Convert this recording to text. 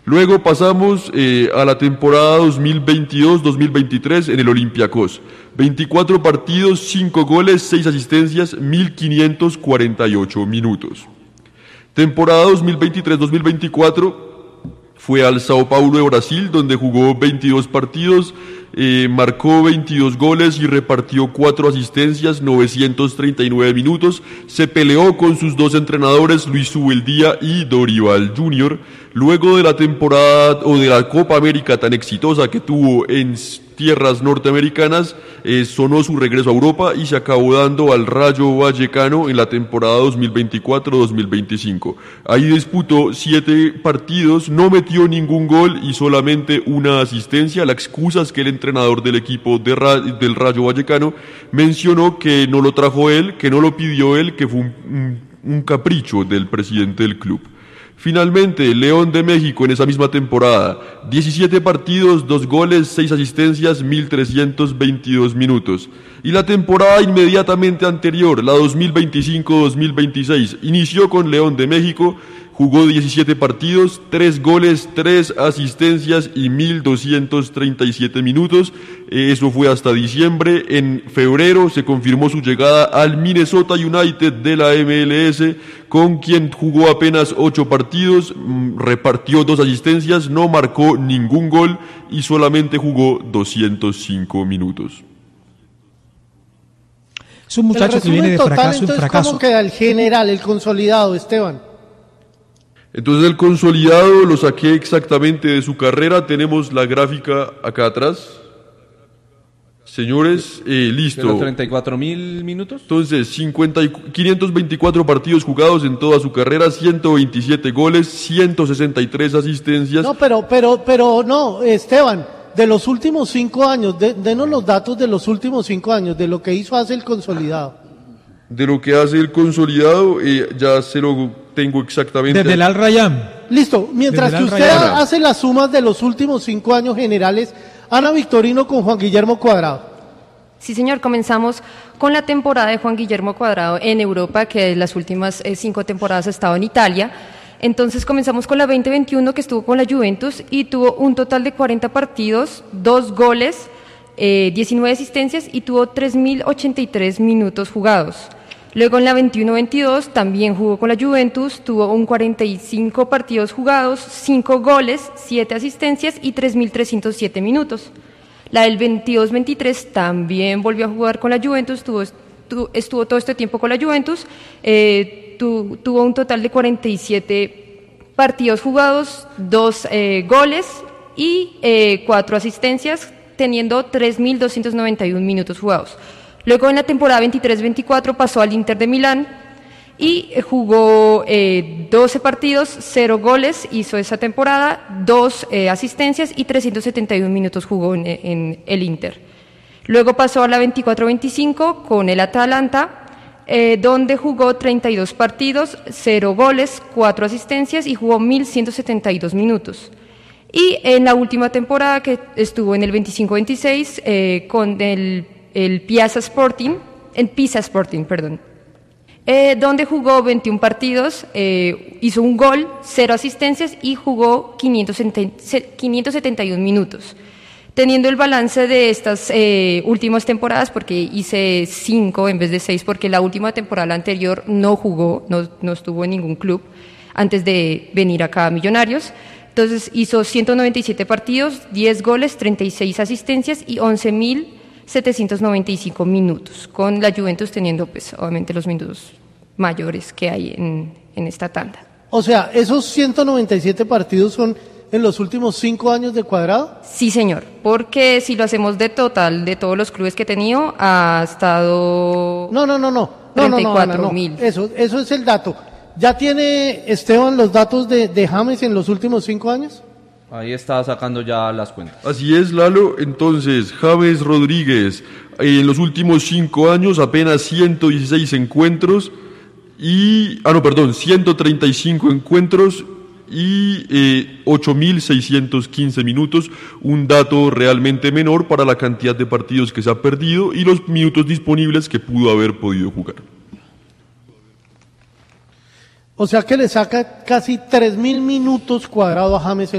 Luego pasamos a la temporada 2022-2023 en el Olympiacos. 24 partidos, 5 goles, 6 asistencias, 1548 minutos. Temporada 2023-2024 fue al Sao Paulo de Brasil, donde jugó 22 partidos, marcó 22 goles y repartió 4 asistencias, 939 minutos. Se peleó con sus dos entrenadores, Luis Subeldía y Dorival Jr. Luego de la temporada o de la Copa América tan exitosa que tuvo en tierras norteamericanas, sonó su regreso a Europa y se acabó dando al Rayo Vallecano en la temporada 2024-2025. Ahí disputó 7 partidos, no metió ningún gol y solamente una asistencia. La excusa es que el entrenador del equipo del Rayo Vallecano mencionó que no lo trajo él, que no lo pidió él, que fue un capricho del presidente del club. Finalmente, León de México en esa misma temporada, 17 partidos, 2 goles, 6 asistencias, 1322 minutos. Y la temporada inmediatamente anterior, la 2025-2026, inició con León de México, jugó 17 partidos, 3 goles, 3 asistencias y 1237 minutos. Eso fue hasta diciembre. En febrero se confirmó su llegada al Minnesota United de la MLS, con quien jugó apenas 8 partidos, repartió 2 asistencias, no marcó ningún gol y solamente jugó 205 minutos. Es un muchacho que viene de fracaso en fracaso. ¿Cómo queda el general, el consolidado, Esteban? Entonces el consolidado lo saqué exactamente de su carrera. Tenemos la gráfica acá atrás. Señores, listo. ¿De los 34.000 minutos? Entonces, 524 partidos jugados en toda su carrera, 127 goles, 163 asistencias. No, pero no, Esteban, de los últimos 5 años, denos los datos de los últimos 5 años, de lo que hace el consolidado. De lo que hace el consolidado, ya se lo tengo exactamente. Desde el Al Rayyan. Listo, mientras que usted hace las sumas de los últimos 5 años generales, Ana Victorino con Juan Guillermo Cuadrado. Sí, señor, comenzamos con la temporada de Juan Guillermo Cuadrado en Europa, que las últimas 5 temporadas ha estado en Italia. Entonces comenzamos con la 2021, que estuvo con la Juventus y tuvo un total de 40 partidos, 2 goles, 19 asistencias y tuvo 3.083 minutos jugados. Luego en la 21-22 también jugó con la Juventus, tuvo un 45 partidos jugados, 5 goles, 7 asistencias y 3.307 minutos. La del 22-23 también volvió a jugar con la Juventus, estuvo todo este tiempo con la Juventus, tuvo un total de 47 partidos jugados, 2 goles y 4 asistencias, teniendo 3.291 minutos jugados. Luego en la temporada 23-24 pasó al Inter de Milán y jugó 12 partidos, 0 goles, hizo esa temporada, 2 asistencias y 371 minutos jugó en el Inter. Luego pasó a la 24-25 con el Atalanta, donde jugó 32 partidos, 0 goles, 4 asistencias y jugó 1.172 minutos. Y en la última temporada, que estuvo en el 25-26 con el Pisa Sporting, donde jugó 21 partidos, hizo un gol, 0 asistencias y jugó 571 minutos. Teniendo el balance de estas últimas temporadas, porque hice 5 en vez de 6, porque la última temporada anterior no jugó, no estuvo en ningún club antes de venir acá a Millonarios. Entonces hizo 197 partidos, 10 goles, 36 asistencias y 11.795 minutos, con la Juventus teniendo pues obviamente los minutos mayores que hay en esta tanda. O sea, ¿esos 197 partidos son en los últimos 5 años de Cuadrado? Sí, señor, porque si lo hacemos de total, de todos los clubes que he tenido, ha estado... No. 34.000. Eso es el dato. ¿Ya tiene Esteban los datos de James en los últimos 5 años? Ahí está sacando ya las cuentas. Así es, Lalo. Entonces, James Rodríguez, en los últimos 5 años, apenas 116 encuentros 135 encuentros y 8.615 minutos, un dato realmente menor para la cantidad de partidos que se ha perdido y los minutos disponibles que pudo haber podido jugar. O sea que le saca casi 3.000 minutos Cuadrado a James